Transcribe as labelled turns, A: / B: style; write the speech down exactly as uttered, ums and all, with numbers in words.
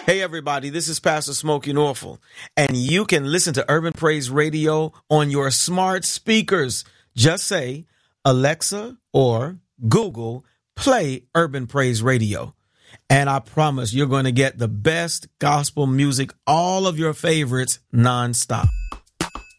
A: Hey, everybody, this is Pastor Smokey Norfolk, and you can listen to Urban Praise Radio on your smart speakers. Just say, Alexa or Google, play Urban Praise Radio. And I promise you're going to get the best gospel music, all of your favorites, nonstop.